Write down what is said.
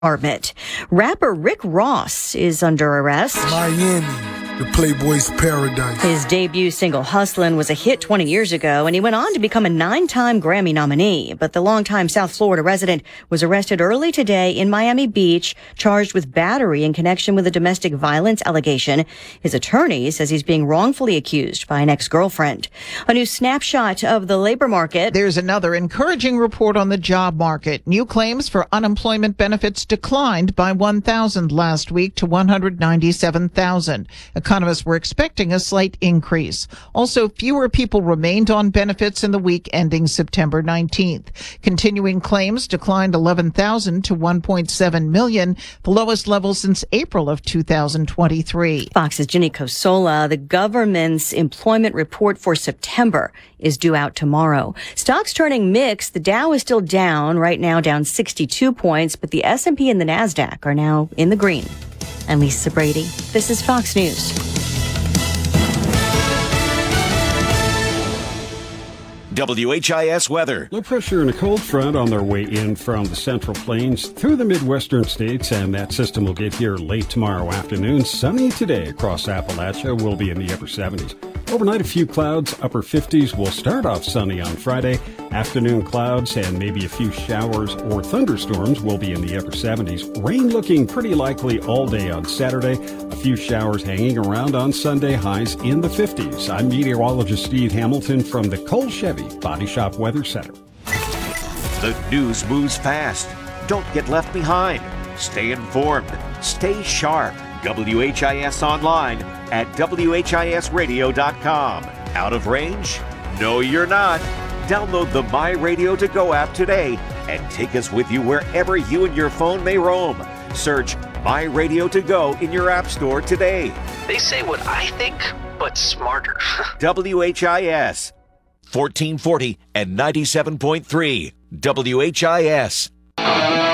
Department. Rapper Rick Ross is under arrest. Miami, the Playboy's paradise. His debut single, Hustlin', was a hit 20 years ago, and he went on to become a 9-time Grammy nominee. But the longtime South Florida resident was arrested early today in Miami Beach, charged with battery in connection with a domestic violence allegation. His attorney says he's being wrongfully accused by an ex-girlfriend. A new snapshot of the labor market. There's another encouraging report on the job market. New claims for unemployment benefits declined by 1,000 last week to 197,000. Economists were expecting a slight increase. Also, fewer people remained on benefits in the week ending September 19th. Continuing claims declined 11,000 to 1.7 million, the lowest level since April of 2023. Fox's Ginny Cosola. The government's employment report for September is due out tomorrow. Stocks turning mixed. The Dow is still down, right now down 62 points, but the S&P and the NASDAQ are now in the green. I'm Lisa Brady. This is Fox News. WHIS weather. Low pressure and a cold front on their way in from the Central Plains through the Midwestern states, and that system will get here late tomorrow afternoon. Sunny today across Appalachia. Will be in the upper 70s. Overnight, a few clouds, upper 50s. Will start off sunny on Friday. Afternoon clouds and maybe a few showers or thunderstorms will be in the upper 70s. Rain looking pretty likely all day on Saturday. A few showers hanging around on Sunday, highs in the 50s. I'm meteorologist Steve Hamilton from the Cole Chevy Body Shop Weather Center. The news moves fast. Don't get left behind. Stay informed. Stay sharp. WHIS online at WHISradio.com. Out of range? No, you're not. Download the My Radio To Go app today and take us with you wherever you and your phone may roam. Search My Radio To Go in your app store today. They say what I think, but smarter. WHIS 1440 and 97.3 WHIS.